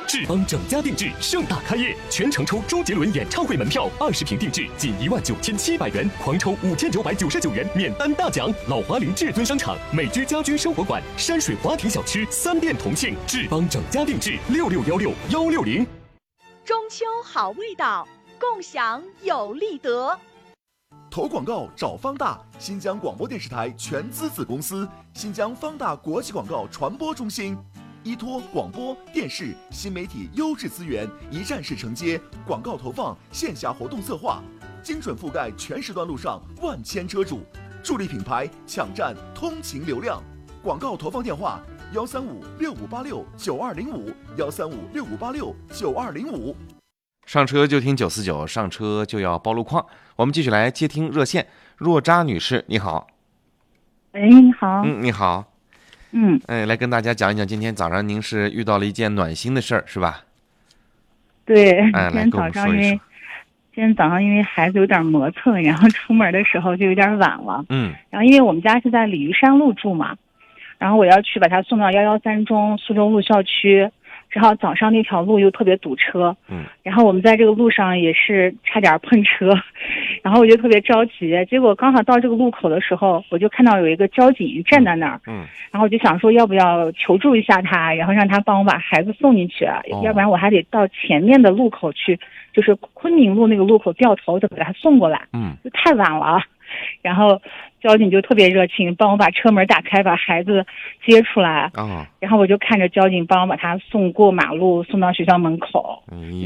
志邦整家定制盛大开业，全程抽周杰伦演唱会门票，20瓶定制仅19700元，狂抽5999元免单大奖。老华林至尊商场、美居家居生活馆、山水华庭小区3店同庆，志邦整家定制6616-160。 中秋好味道，共享有利得。 投广告找方大，新疆广播电视台全资子公司，新疆方大国际广告传播中心，依托广播电视新媒体优质资源，一站式承接广告投放、线下活动策划，精准覆盖全时段路上万千车主，助力品牌抢占通勤流量。广告投放电话：1356586-9205，1356586-9205。 上车就听949，上车就要报路况。我们继续来接听热线，若扎女士，你好。 喂，你好。 你好。来跟大家讲一讲，今天早上您是遇到了一件暖心的事儿，是吧？ 对， 来跟我们说一说。 今天早上因为孩子有点磨蹭，然后出门的时候就有点晚了。然后因为我们家是在鲤鱼山路住嘛，然后我要去把他送到113中苏州路校区。正好早上那条路又特别堵车，然后我们在这个路上也是差点碰车，然后我就特别着急，结果刚好到这个路口的时候，我就看到有一个交警站在那儿，然后我就想说要不要求助一下他，然后让他帮我把孩子送进去，要不然我还得到前面的路口去，就是昆明路那个路口掉头再给他送过来，就太晚了。然后交警就特别热情，帮我把车门打开，把孩子接出来。然后我就看着交警帮我把他送过马路，送到学校门口。